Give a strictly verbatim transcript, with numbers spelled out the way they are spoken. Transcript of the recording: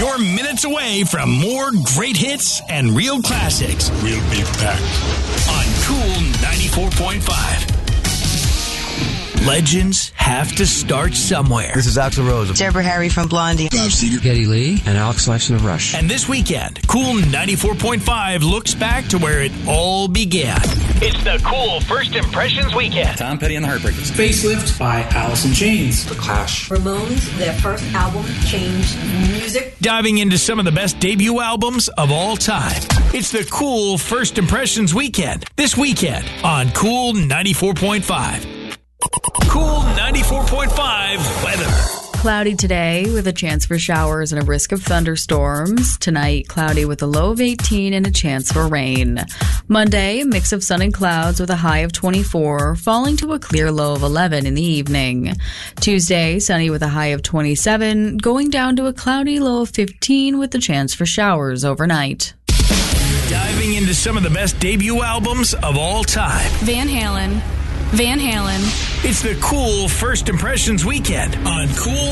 You're minutes away from more great hits and real classics. We'll be back on Cool ninety-four point five. Legends have to start somewhere. This is Axl Rose. Deborah Harry from Blondie. Bob Seger. Geddy Lee. And Alex Lifeson of Rush. And this weekend, Cool ninety-four point five looks back to where it all began. It's the Cool First Impressions Weekend. Tom Petty and the Heartbreakers. Facelift by Alice in Chains. The Clash. Ramones, their first album, changed music. Diving into some of the best debut albums of all time. It's the Cool First Impressions Weekend. This weekend on Cool ninety-four point five. Cool ninety-four point five weather. Cloudy today with a chance for showers and a risk of thunderstorms. Tonight, cloudy with a low of eighteen and a chance for rain. Monday, a mix of sun and clouds with a high of twenty-four, falling to a clear low of eleven in the evening. Tuesday, sunny with a high of twenty-seven, going down to a cloudy low of fifteen with a chance for showers overnight. Diving into some of the best debut albums of all time. Van Halen. Van Halen. It's the Cool First Impressions Weekend on Cool